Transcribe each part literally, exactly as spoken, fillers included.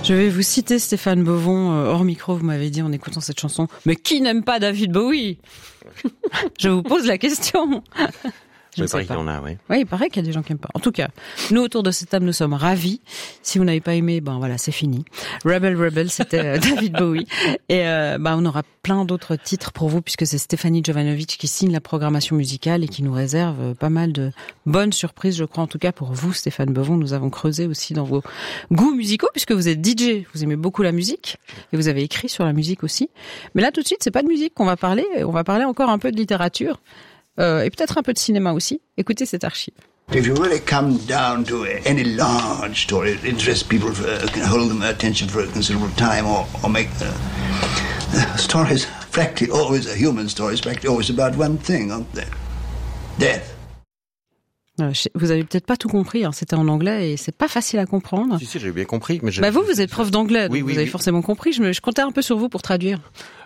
Je vais vous citer Stéphane Bovon, euh, hors micro, vous m'avez dit en écoutant cette chanson, mais qui n'aime pas David Bowie? Je vous pose la question. Je oui, ne sais pas. Il y en a, oui. Oui, il paraît qu'il y a des gens qui n'aiment pas. En tout cas, nous, autour de cette table, nous sommes ravis. Si vous n'avez pas aimé, ben voilà, c'est fini. Rebel Rebel, c'était David Bowie. Et euh, ben, on aura plein d'autres titres pour vous, puisque c'est Stéphanie Jovanovic qui signe la programmation musicale et qui nous réserve pas mal de bonnes surprises, je crois, en tout cas pour vous, Stéphane Bovon. Nous avons creusé aussi dans vos goûts musicaux, puisque vous êtes D J, vous aimez beaucoup la musique, et vous avez écrit sur la musique aussi. Mais là, tout de suite, c'est pas de musique qu'on va parler, on va parler encore un peu de littérature. Euh, et peut-être un peu de cinéma aussi. Écoutez cette archive. If you really come down to any large story, it interests people, uh, can hold them attention for a considerable time, or, or make uh, uh, stories practically always a human story, is practically always about one thing, aren't they? Death. Euh, vous avez peut-être pas tout compris, hein, c'était en anglais et c'est pas facile à comprendre. Si, si, j'ai bien compris. Mais je, bah vous, vous êtes prof d'anglais, donc oui, vous oui, avez oui. forcément compris. Je, me, je comptais un peu sur vous pour traduire.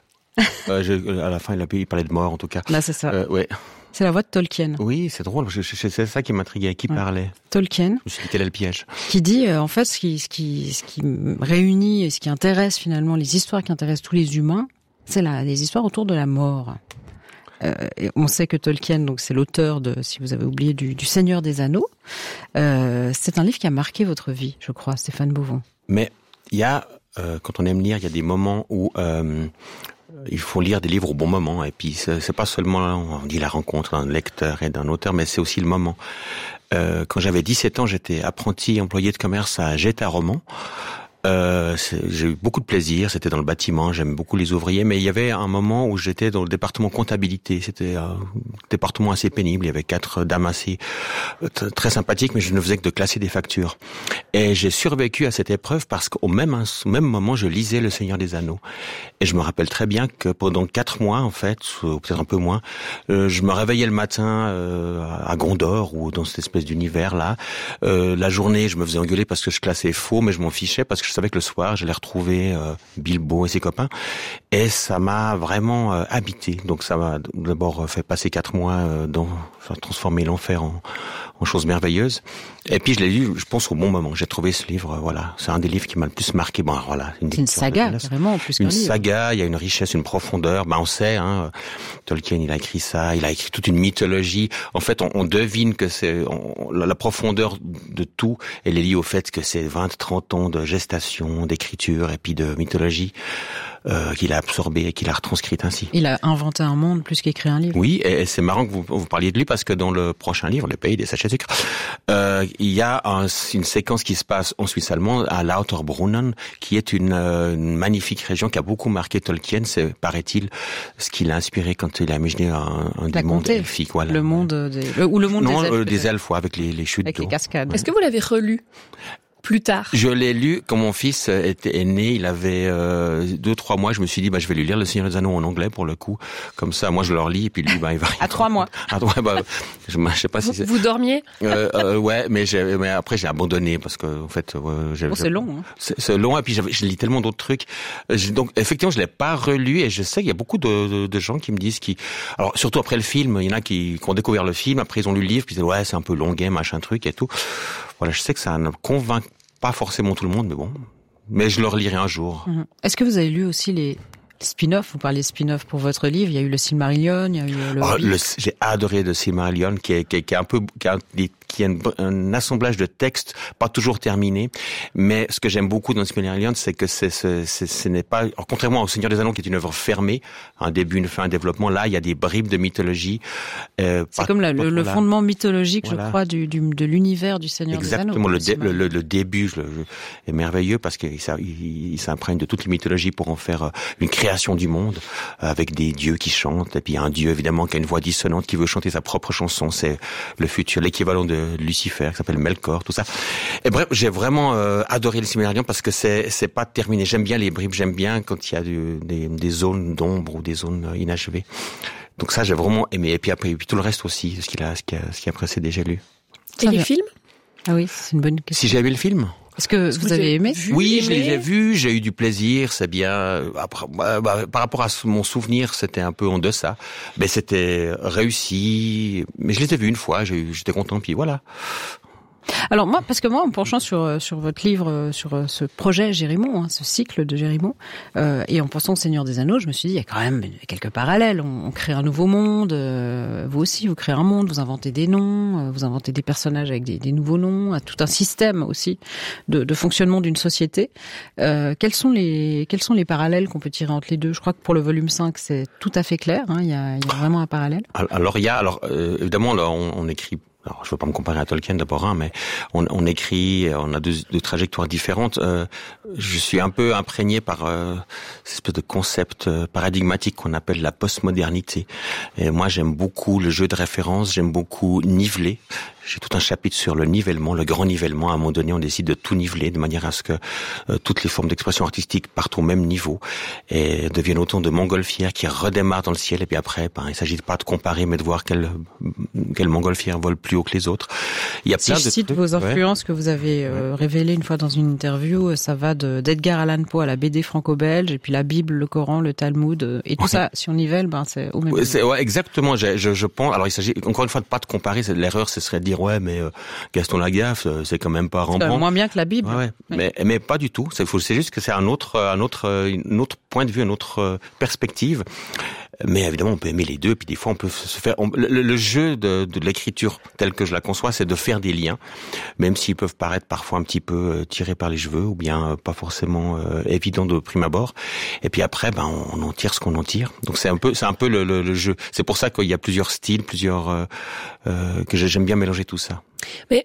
Euh, je, à la fin, il, a, il parlait de mort, en tout cas. Là, c'est ça. Euh, ouais. C'est la voix de Tolkien. Oui, c'est drôle. Je, je, c'est ça qui m'intriguait. Qui ouais. parlait? Tolkien. Je me suis dit, quel est le piège? Qui dit, euh, en fait, ce qui, ce qui, ce qui réunit et ce qui intéresse finalement les histoires qui intéressent tous les humains, c'est la, les histoires autour de la mort. Euh, et on sait que Tolkien, donc c'est l'auteur de, si vous avez oublié, du, du Seigneur des Anneaux. Euh, c'est un livre qui a marqué votre vie, je crois, Stéphane Bovon. Mais il y a, euh, quand on aime lire, il y a des moments où euh, il faut lire des livres au bon moment. Et puis c'est, c'est pas seulement, on dit la rencontre d'un lecteur et d'un auteur, mais c'est aussi le moment. Euh, quand j'avais dix-sept ans, j'étais apprenti employé de commerce à Jetta Roman. Euh, j'ai eu beaucoup de plaisir, c'était dans le bâtiment, j'aime beaucoup les ouvriers, mais il y avait un moment où j'étais dans le département comptabilité, c'était un département assez pénible, il y avait quatre dames assez t- très sympathiques, mais je ne faisais que de classer des factures. Et j'ai survécu à cette épreuve parce qu'au même, au même moment, je lisais Le Seigneur des Anneaux. Et je me rappelle très bien que pendant quatre mois, en fait, ou peut-être un peu moins, euh, je me réveillais le matin euh, à Gondor, ou dans cette espèce d'univers-là. Euh, la journée, je me faisais engueuler parce que je classais faux, mais je m'en fichais parce que je savais que le soir, j'allais retrouver euh, Bilbo et ses copains. Et ça m'a vraiment euh, habité. Donc ça m'a d'abord fait passer quatre mois euh, dans, enfin, transformer l'enfer en, en chose merveilleuse. Et puis je l'ai lu, je pense, au bon moment. J'ai trouvé ce livre, euh, voilà. C'est un des livres qui m'a le plus marqué. Bon, voilà. Une, c'est une saga, vraiment, plus qu'un Une livre. saga, il y a une richesse, une profondeur. Ben, on sait, hein, Tolkien, il a écrit ça, il a écrit toute une mythologie. En fait, on, on devine que c'est, on, la, la profondeur de tout, elle est liée au fait que c'est vingt, trente ans de gestation, d'écriture et puis de mythologie euh, qu'il a absorbé et qu'il a retranscrite ainsi. Il a inventé un monde plus qu'écrit un livre. Oui, et c'est marrant que vous, vous parliez de lui parce que dans le prochain livre, Le Pays des sachets de sucre, euh, il y a un, une séquence qui se passe en Suisse allemande à Lauterbrunnen, qui est une, euh, une magnifique région qui a beaucoup marqué Tolkien. C'est, paraît-il, ce qui l'a inspiré quand il a imaginé un, un des mondes elfiques. Voilà. Le monde des, le, ou le monde non, des elfes. Euh, des elfes, ouais, avec les, les chutes avec d'eau. les cascades. Est-ce que vous l'avez relu plus tard? Je l'ai lu quand mon fils était est né, il avait euh, deux trois mois. Je me suis dit bah je vais lui lire Le Seigneur des Anneaux en anglais pour le coup. Comme ça, moi je leur lis et puis lui bah il va. À trois mois. Ah ouais bah je, je sais pas vous, si c'est. Vous dormiez? Euh, euh, ouais, mais j'ai mais après j'ai abandonné parce que en fait. Euh, j'ai, bon, c'est long. Hein. C'est, c'est long et puis je lis tellement d'autres trucs. J'ai, donc effectivement je l'ai pas relu et je sais qu'il y a beaucoup de, de, de gens qui me disent qui. Alors surtout après le film, il y en a qui, qui ont découvert le film, après ils ont lu le livre puis ils disent ouais c'est un peu longuet machin truc et tout. Voilà, je sais que ça ne convainc pas forcément tout le monde, mais bon. Mais je le relirai un jour. Mmh. Est-ce que vous avez lu aussi les spin-offs? Vous parlez de spin-off pour votre livre. Il y a eu le Silmarillion, il y a eu le... Oh, le j'ai adoré le Silmarillion, qui est, qui est, qui est un peu... Qui a, qui est un, un assemblage de textes, pas toujours terminé. Mais ce que j'aime beaucoup dans le Silmarillion, c'est que c'est, c'est, c'est, ce n'est pas... Alors, contrairement au Seigneur des Anneaux, qui est une œuvre fermée, un début, une fin, un développement, là, il y a des bribes de mythologie. Euh, c'est pas, comme la, le, le fondement mythologique, voilà. Je crois, du, du, de l'univers du Seigneur Exactement, des Anneaux. Exactement, le, le, le début je, je, est merveilleux parce qu'il il, il s'imprègne de toute les mythologies pour en faire une création du monde, avec des dieux qui chantent, et puis il y a un dieu, évidemment, qui a une voix dissonante, qui veut chanter sa propre chanson. C'est le futur, l'équivalent de Lucifer, qui s'appelle Melkor, tout ça. Et bref, j'ai vraiment euh, adoré le Silmarillion parce que c'est c'est pas terminé. J'aime bien les bribes, j'aime bien quand il y a du, des, des zones d'ombre ou des zones inachevées. Donc ça, j'ai vraiment aimé. Et puis après, et puis tout le reste aussi, ce qui a, ce qui a, ce qui a précédé, j'ai lu. Et les films? Ah oui, c'est une bonne question. Si j'ai vu le film? Est-ce que vous, vous avez aimé? vu, Oui, aimé je les ai vus, j'ai eu du plaisir, c'est bien. Après, bah, bah, par rapport à mon souvenir, c'était un peu en deçà, mais c'était réussi. Mais je les ai vus une fois, j'ai, j'étais content, puis voilà. Alors moi, parce que moi, en penchant sur sur votre livre, sur ce projet Jérimon, hein, ce cycle de Jérimon, euh, et en pensant au Seigneur des Anneaux, je me suis dit il y a quand même quelques parallèles. On, on crée un nouveau monde. Euh, vous aussi, vous créez un monde. Vous inventez des noms. Euh, vous inventez des personnages avec des, des nouveaux noms. À tout un système aussi de, de fonctionnement d'une société. Euh, quels sont les quels sont les parallèles qu'on peut tirer entre les deux? Je crois que pour le volume cinq, c'est tout à fait clair. Hein, il y a il y a vraiment un parallèle. Alors il y a alors euh, évidemment là on, on écrit. Alors, je ne veux pas me comparer à Tolkien d'abord, hein, mais on, on écrit, on a deux, deux trajectoires différentes. Euh, je suis un peu imprégné par euh, cette espèce de concept euh, paradigmatique qu'on appelle la postmodernité. Et moi, j'aime beaucoup le jeu de référence, j'aime beaucoup niveler. J'ai tout un chapitre sur le nivellement, le grand nivellement. À un moment donné, on décide de tout niveler de manière à ce que euh, toutes les formes d'expression artistique partent au même niveau et deviennent autant de montgolfières qui redémarrent dans le ciel. Et puis après, ben, il ne s'agit pas de comparer, mais de voir quelle, quelle montgolfière vole plus haut que les autres. Il y a si plein je de cite trucs, vos influences ouais. que vous avez euh, révélées une fois dans une interview, ça va de d'Edgar Allan Poe à la B D franco-belge, et puis la Bible, le Coran, le Talmud, et tout ouais. ça, si on nivelle, ben, c'est au même ouais, niveau. C'est, ouais, exactement. Je, je, je pense. Alors, il s'agit encore une fois de pas de comparer. C'est, l'erreur, ce serait de dire ouais, mais euh, Gaston Lagaffe, c'est quand même pas Rembrandt. C'est quand même moins bien que la Bible. Ouais, ouais. Oui. Mais, mais pas du tout. C'est, c'est juste que c'est un autre, un autre, un autre point de vue, une autre perspective. Mais évidemment, on peut aimer les deux. Puis des fois, on peut se faire. On, le, le jeu de, de l'écriture tel que je la conçois, c'est de faire des liens, même s'ils peuvent paraître parfois un petit peu euh, tirés par les cheveux ou bien euh, pas forcément euh, évidents de prime abord. Et puis après, ben, on, on en tire ce qu'on en tire. Donc c'est un peu, c'est un peu le, le, le jeu. C'est pour ça qu'il y a plusieurs styles, plusieurs euh, euh, que j'aime bien mélanger tout ça. Mais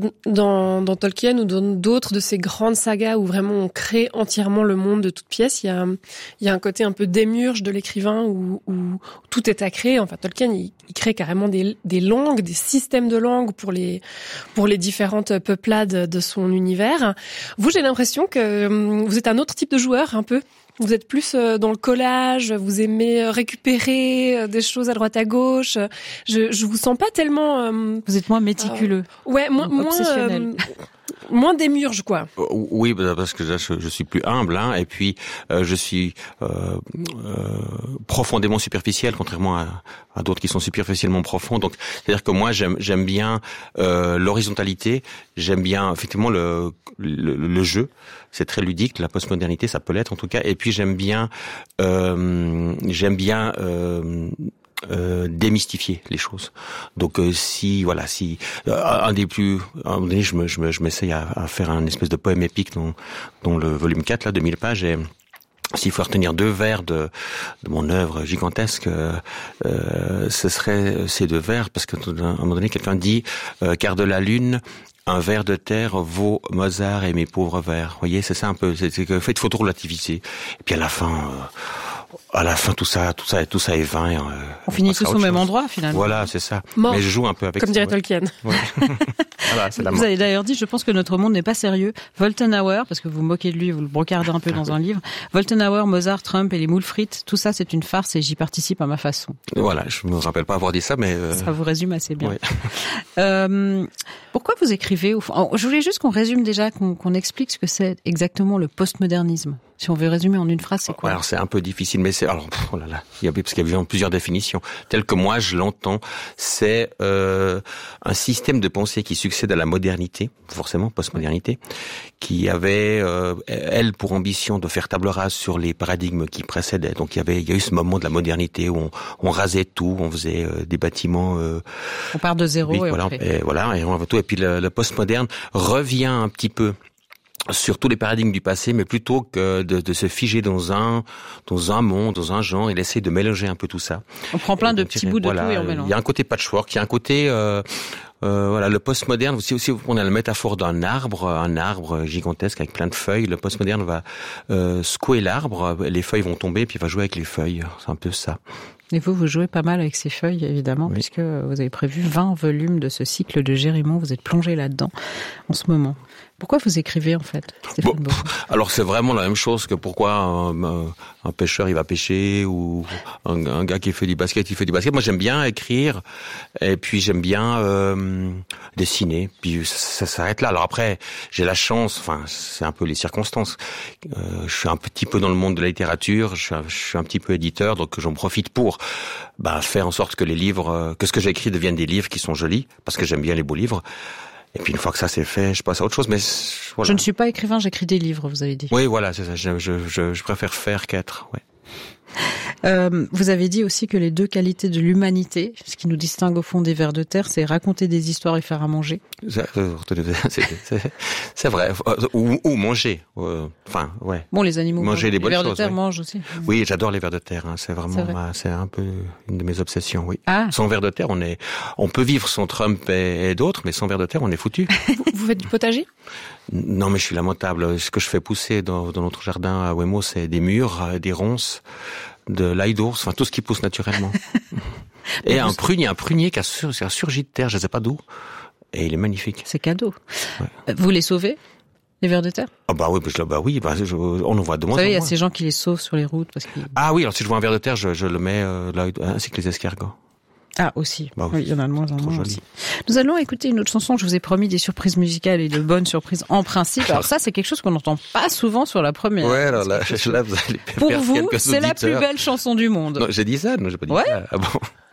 dans, dans Tolkien ou dans d'autres de ces grandes sagas où vraiment on crée entièrement le monde de toutes pièces, il y a, il y a un côté un peu démiurge de l'écrivain où, où tout est à créer. Enfin, Tolkien, il, il crée carrément des, des langues, des systèmes de langues pour les, pour les différentes peuplades de son univers. Vous, j'ai l'impression que vous êtes un autre type de joueur, un peu. Vous êtes plus dans le collage, vous aimez récupérer des choses à droite à gauche. Je, je vous sens pas tellement. Euh, vous êtes moins méticuleux. Euh, ouais, moins, moins, euh, moins démiurge, quoi. Oui, parce que là, je, je suis plus humble, hein, et puis euh, je suis euh, euh, profondément superficiel, contrairement à, à d'autres qui sont superficiellement profonds. Donc, c'est-à-dire que moi, j'aime, j'aime bien euh, l'horizontalité, j'aime bien effectivement le, le, le jeu. C'est très ludique, la postmodernité, ça peut l'être en tout cas. Et puis j'aime bien, euh, j'aime bien. Euh, Euh, démystifier les choses. Donc euh, si voilà, si euh, un des plus, un moment donné, je me, je me, je m'essaye à, à faire un espèce de poème épique dont, dont le volume quatre là, de mille pages, et s'il faut retenir deux vers de, de mon œuvre gigantesque, euh, euh, ce serait ces deux vers, parce qu'à un moment donné, quelqu'un dit euh, car de la lune. Un ver de terre vaut Mozart et mes pauvres vers. Vous voyez, c'est ça un peu. C'est, c'est que faites faut tout relativiser. Et puis à la fin, euh, à la fin, tout ça, tout ça, tout ça est vain. Et, euh, on finit tous au même endroit, finalement. Voilà, c'est ça. Mort. Mais je joue un peu avec. Comme ça, dirait ouais. Tolkien. Ouais. Voilà, c'est la vous mort. avez d'ailleurs dit, je pense que notre monde n'est pas sérieux. Woltenhauer, parce que vous vous moquez de lui, vous le brocardez un peu dans un livre. Woltenhauer, Mozart, Trump et les moules frites, tout ça, c'est une farce et j'y participe à ma façon. Voilà, je me rappelle pas avoir dit ça, mais euh... ça vous résume assez bien. Ouais. euh, pourquoi vous écrivez au fond ? Je voulais juste qu'on résume déjà, qu'on, qu'on explique ce que c'est exactement le postmodernisme. Si on veut résumer en une phrase, c'est quoi ? Alors c'est un peu difficile, mais c'est alors oh là là, il y a parce qu'il y a plusieurs définitions. Tel que moi je l'entends, c'est euh, un système de pensée qui succède à la modernité, forcément postmodernité, qui avait euh, elle pour ambition de faire table rase sur les paradigmes qui précédaient. Donc il y avait il y a eu ce moment de la modernité où on, on rasait tout, on faisait euh, des bâtiments. Euh, on part de zéro oui, et voilà, on fait. Et voilà, et on va tout. Et puis le, le postmoderne revient un petit peu sur tous les paradigmes du passé, mais plutôt que de, de se figer dans un dans un monde, dans un genre, il essaie de mélanger un peu tout ça. On prend plein et de donc, petits bouts de voilà, tout et on mélange. Il y a un côté patchwork, il y a un côté euh, euh, voilà, le postmoderne. Si aussi on a la métaphore d'un arbre, un arbre gigantesque avec plein de feuilles, le postmoderne va euh, secouer l'arbre, les feuilles vont tomber, puis il va jouer avec les feuilles. C'est un peu ça. Et vous, vous jouez pas mal avec ces feuilles, évidemment, oui. Puisque vous avez prévu vingt volumes de ce cycle de Jérimon. Vous êtes plongé là-dedans en ce moment. Pourquoi vous écrivez, en fait, Stéphane Beauvais ? Alors, c'est vraiment la même chose que pourquoi un, un, un pêcheur, il va pêcher, ou un, un gars qui fait du basket, il fait du basket. Moi, j'aime bien écrire, et puis j'aime bien euh, dessiner, puis ça, ça s'arrête là. Alors après, j'ai la chance, enfin, c'est un peu les circonstances. Euh, je suis un petit peu dans le monde de la littérature, je suis un, je suis un petit peu éditeur, donc j'en profite pour bah, faire en sorte que les livres, que ce que j'écris deviennent des livres qui sont jolis, parce que j'aime bien les beaux livres. Et puis une fois que ça c'est fait, je passe à autre chose. Mais voilà. Je ne suis pas écrivain, j'écris des livres, vous avez dit. Oui, voilà, c'est ça. Je, je, je, je préfère faire qu'être. Ouais. Euh, vous avez dit aussi que les deux qualités de l'humanité, ce qui nous distingue au fond des vers de terre, c'est raconter des histoires et faire à manger. C'est, c'est, c'est vrai. Ou, ou manger. Euh, enfin, ouais. Bon, les animaux. Manger les bonnes vers choses. de terre oui. mangent aussi. Oui, j'adore les vers de terre. Hein. C'est vraiment, c'est, ma, c'est un peu une de mes obsessions. Oui. Ah. Sans vers de terre, on est, on peut vivre sans Trump et, et d'autres, mais sans vers de terre, on est foutu. vous, vous faites du potager? Non, mais je suis lamentable. Ce que je fais pousser dans, dans notre jardin à Ouémaux, c'est des mûres, des ronces, de l'ail d'ours, enfin tout ce qui pousse naturellement. Et un prunier, un prunier qui a, sur, qui a surgi de terre, je ne sais pas d'où, et il est magnifique. C'est cadeau. Ouais. Vous les sauvez, les vers de terre? Ah bah oui, bah, bah oui, bah, je, on en voit de moins en moins. Vous savez, il y a ces gens qui les sauvent sur les routes parce qu'ils... Ah oui, alors si je vois un ver de terre, je, je le mets euh, là, ainsi que les escargots. Ah, aussi. Bah, oui, il y en a de moins en trop moins joli. aussi. Nous allons écouter une autre chanson. Je vous ai promis des surprises musicales et de bonnes surprises en principe. Alors ça, c'est quelque chose qu'on n'entend pas souvent sur la première. Ouais, alors là, là vous allez Pour perdre vous, quelques c'est auditeurs. la plus belle chanson du monde. Non, j'ai dit ça, non, j'ai pas dit ouais. ça. Ah bon.